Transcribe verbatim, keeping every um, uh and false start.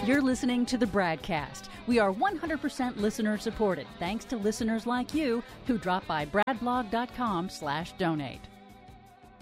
You're listening to the BradCast. We are one hundred percent listener supported, thanks to listeners like you who drop by bradblog.com slash donate.